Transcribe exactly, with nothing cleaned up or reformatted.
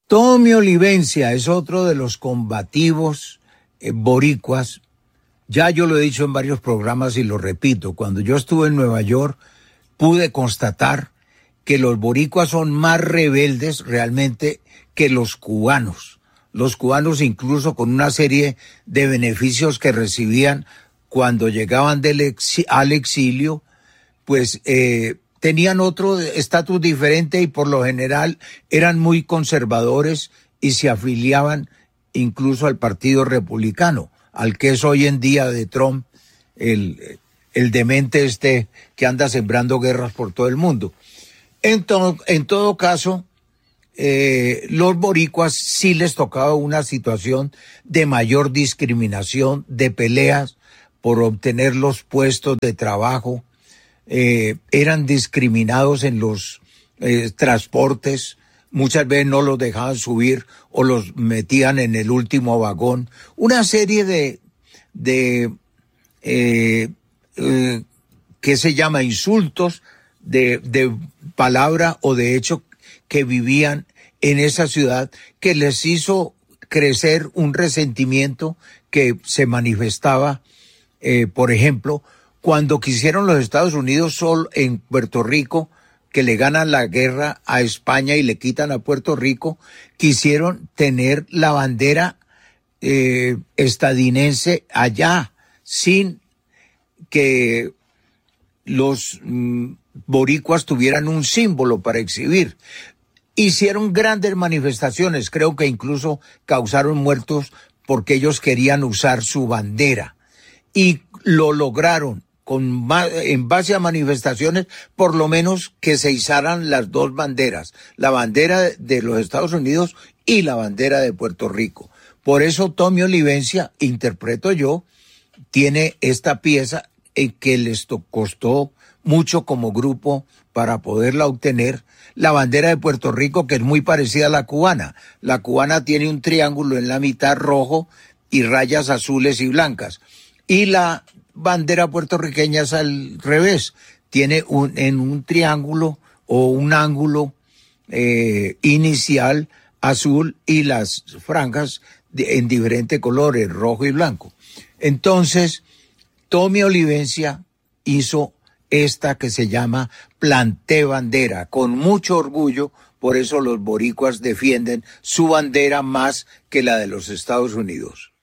Tommy Olivencia es otro de los combativos eh, boricuas. Ya yo lo he dicho en varios programas y lo repito. Cuando yo estuve en Nueva York, pude constatar que los boricuas son más rebeldes realmente que los cubanos. Los cubanos incluso con una serie de beneficios que recibían cuando llegaban del exi- al exilio, pues eh, tenían otro estatus diferente y por lo general eran muy conservadores y se afiliaban incluso al Partido Republicano, al que es hoy en día de Trump, el, el demente este que anda sembrando guerras por todo el mundo. En, to, en todo caso, eh, los boricuas sí les tocaba una situación de mayor discriminación, de peleas por obtener los puestos de trabajo. Eh, eran discriminados en los eh, transportes, muchas veces no los dejaban subir o los metían en el último vagón. Una serie de, de eh, eh, ¿qué se llama? Insultos de, de palabra o de hecho que vivían en esa ciudad que les hizo crecer un resentimiento que se manifestaba, eh, por ejemplo, cuando quisieron los Estados Unidos solo en Puerto Rico, que le ganan la guerra a España y le quitan a Puerto Rico, quisieron tener la bandera eh, estadounidense allá, sin que los mm, boricuas tuvieran un símbolo para exhibir. Hicieron grandes manifestaciones, creo que incluso causaron muertos porque ellos querían usar su bandera. Y lo lograron. Con, en base a manifestaciones, por lo menos que se izaran las dos banderas, la bandera de los Estados Unidos y la bandera de Puerto Rico. Por eso Tommy Olivencia, interpreto yo, tiene esta pieza en que les costó mucho como grupo para poderla obtener, la bandera de Puerto Rico, que es muy parecida a la cubana. La cubana tiene un triángulo en la mitad rojo y rayas azules y blancas. Y la bandera puertorriqueña es al revés, tiene un, en un triángulo o un ángulo eh, inicial azul y las franjas de, en diferentes colores, rojo y blanco. Entonces, Tommy Olivencia hizo esta que se llama Planté Bandera, con mucho orgullo, por eso los boricuas defienden su bandera más que la de los Estados Unidos.